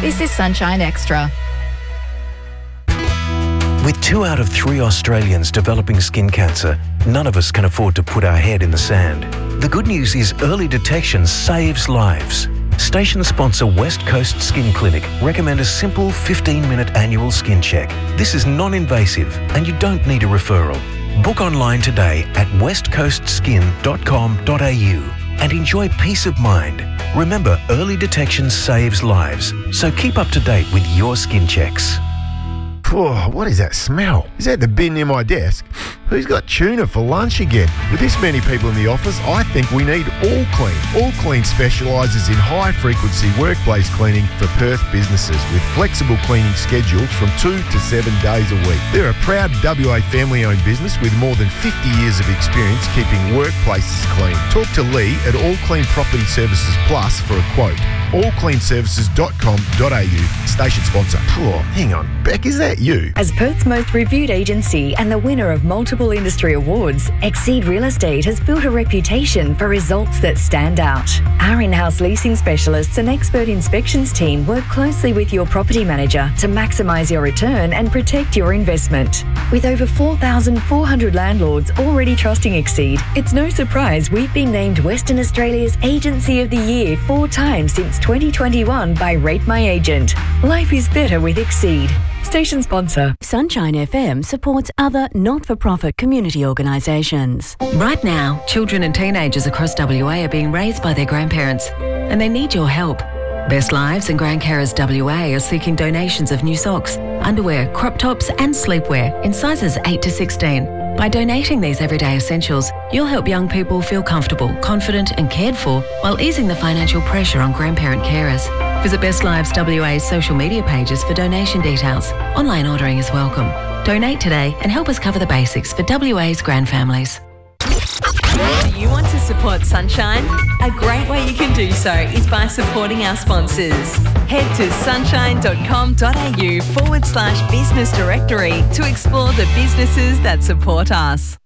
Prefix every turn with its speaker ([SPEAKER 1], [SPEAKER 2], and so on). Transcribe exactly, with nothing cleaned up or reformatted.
[SPEAKER 1] This is Sunshine Extra.
[SPEAKER 2] With two out of three Australians developing skin cancer, none of us can afford to put our head in the sand. The good news is early detection saves lives. Station sponsor West Coast Skin Clinic recommend a simple fifteen minute annual skin check. This is non-invasive and you don't need a referral. Book online today at west coast skin dot com dot a u and enjoy peace of mind. Remember, early detection saves lives, so keep up to date with your skin checks.
[SPEAKER 3] Oh, what is that smell? Is that the bin near my desk? Who's got tuna for lunch again? With this many people in the office, I think we need All Clean. All Clean specialises in high-frequency workplace cleaning for Perth businesses with flexible cleaning schedules from two to seven days a week. They're a proud W A family-owned business with more than fifty years of experience keeping workplaces clean. Talk to Lee at All Clean Property Services Plus for a quote. all clean services dot com dot a u, station sponsor. Oh, hang on, Beck, is that you?
[SPEAKER 4] As Perth's most reviewed agency and the winner of multiple industry awards, Exceed Real Estate has built a reputation for results that stand out. Our in-house leasing specialists and expert inspections team work closely with your property manager to maximise your return and protect your investment. With over four thousand four hundred landlords already trusting Exceed, it's no surprise we've been named Western Australia's Agency of the Year four times since twenty twenty-one by Rate My Agent. Life is better with Exceed. Station sponsor.
[SPEAKER 5] Sunshine F M supports other not-for-profit community organisations.
[SPEAKER 6] Right now, children and teenagers across W A are being raised by their grandparents, and they need your help. Best Lives and Grandcarers W A are seeking donations of new socks, underwear, crop tops and sleepwear in sizes eight to sixteen. By donating these everyday essentials, you'll help young people feel comfortable, confident and cared for while easing the financial pressure on grandparent carers. Visit Best Lives W A's social media pages for donation details. Online ordering is welcome. Donate today and help us cover the basics for W A's grand families.
[SPEAKER 7] Do you want to support Sunshine? A great way you can do so is by supporting our sponsors. Head to sunshine dot com dot a u forward slash business directory to explore the businesses that support us.